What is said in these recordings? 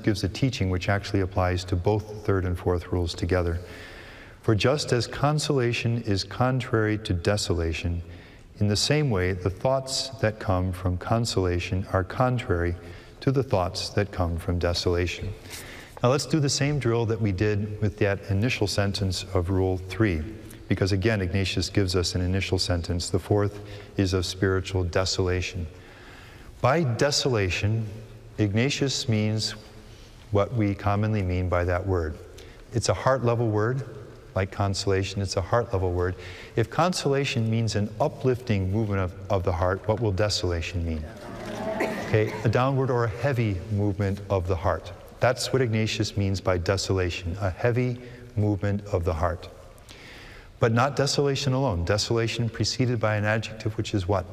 gives a teaching which actually applies to both the third and fourth rules together. For just as consolation is contrary to desolation, in the same way the thoughts that come from consolation are contrary to the thoughts that come from desolation. Now let's do the same drill that we did with that initial sentence of Rule 3, because again, Ignatius gives us an initial sentence. The fourth is of spiritual desolation. By desolation, Ignatius means what we commonly mean by that word. It's a heart-level word, like consolation, it's a heart-level word. If consolation means an uplifting movement of the heart, what will desolation mean? Okay, a downward or a heavy movement of the heart. That's what Ignatius means by desolation, a heavy movement of the heart. But not desolation alone. Desolation preceded by an adjective, which is what?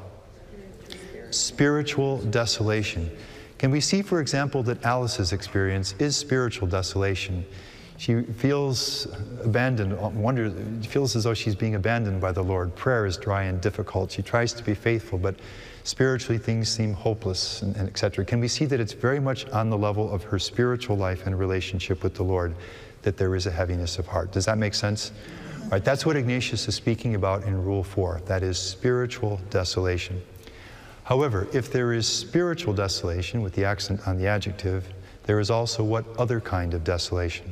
Spiritual desolation. Can we see, for example, that Alice's experience is spiritual desolation? She feels abandoned, feels as though she's being abandoned by the Lord. Prayer is dry and difficult. She tries to be faithful, but spiritually things seem hopeless, and etc. Can we see that it's very much on the level of her spiritual life and relationship with the Lord that there is a heaviness of heart? Does that make sense? All right, that's what Ignatius is speaking about in Rule 4. That is spiritual desolation. However, if there is spiritual desolation with the accent on the adjective, there is also what other kind of desolation?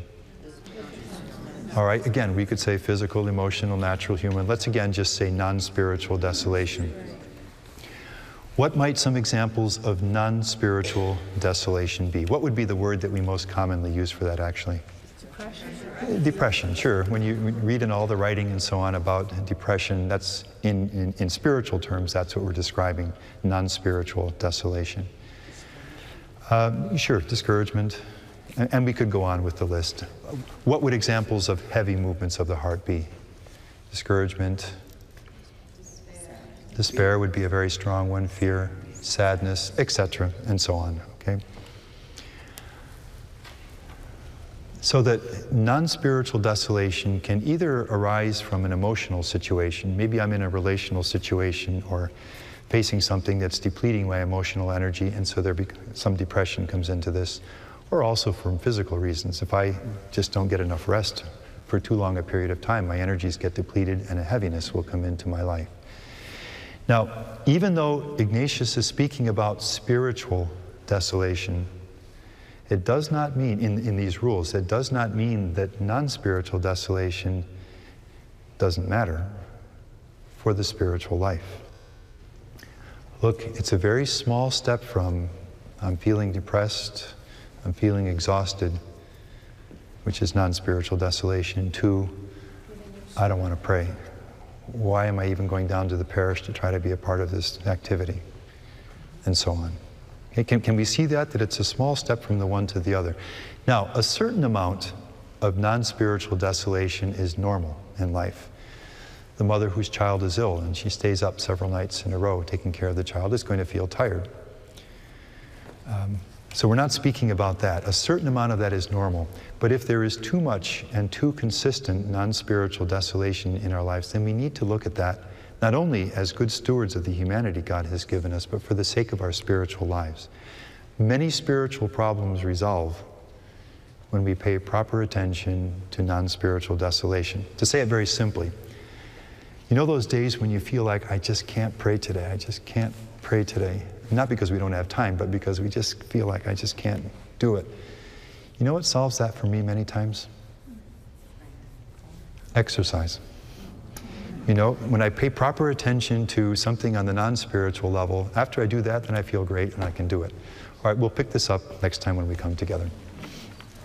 All right, again, we could say physical, emotional, natural, human. Let's again just say non-spiritual desolation. What might some examples of non-spiritual desolation be? What would be the word that we most commonly use for that, actually? Depression. Depression, sure. When you read in all the writing and so on about depression, that's in spiritual terms, that's what we're describing, non-spiritual desolation. Sure, discouragement. And we could go on with the list. What would examples of heavy movements of the heart be? Discouragement. Despair would be a very strong one. Fear, sadness, etc., and so on. Okay. So that non-spiritual desolation can either arise from an emotional situation. Maybe I'm in a relational situation or facing something that's depleting my emotional energy, and so some depression comes into this. Or also from physical reasons. If I just don't get enough rest for too long a period of time, my energies get depleted and a heaviness will come into my life. Now, even though Ignatius is speaking about spiritual desolation, it does not mean, in these rules, it does not mean that non-spiritual desolation doesn't matter for the spiritual life. Look, it's a very small step from I'm feeling depressed, I'm feeling exhausted, which is non-spiritual desolation, to I don't want to pray. Why am I even going down to the parish to try to be a part of this activity? And so on. Okay, can we see that it's a small step from the one to the other? Now, a certain amount of non-spiritual desolation is normal in life. The mother whose child is ill and she stays up several nights in a row taking care of the child is going to feel tired. So we're not speaking about that. A certain amount of that is normal. But if there is too much and too consistent non-spiritual desolation in our lives, then we need to look at that not only as good stewards of the humanity God has given us, but for the sake of our spiritual lives. Many spiritual problems resolve when we pay proper attention to non-spiritual desolation. To say it very simply, you know those days when you feel like, I just can't pray today, I just can't pray today. Not because we don't have time, but because we just feel like I just can't do it. You know what solves that for me many times? Exercise. You know, when I pay proper attention to something on the non-spiritual level, after I do that, then I feel great and I can do it. All right, we'll pick this up next time when we come together.